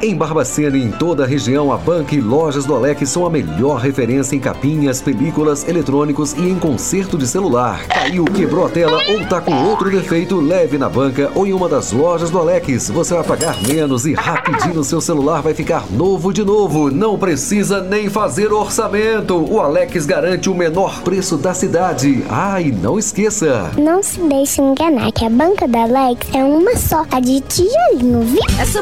Em Barbacena e em toda a região, a Banca e Lojas do Alex são a melhor referência em capinhas, películas, eletrônicos e em conserto de celular. Caiu, quebrou a tela ou tá com outro defeito, leve na banca ou em uma das lojas do Alex. Você vai pagar menos e rapidinho seu celular vai ficar novo de novo. Não precisa nem fazer orçamento. O Alex garante o menor preço da cidade. Ah, e não esqueça, não se deixe enganar que a Banca da Alex é uma só, a de tijolinho, viu? Essa